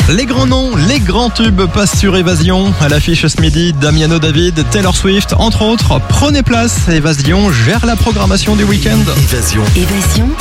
Les grands noms, les grands tubes passent sur Évasion. À l'affiche ce midi, Damiano David, Taylor Swift, entre autres. Prenez place, Évasion gère la programmation du week-end. Évasion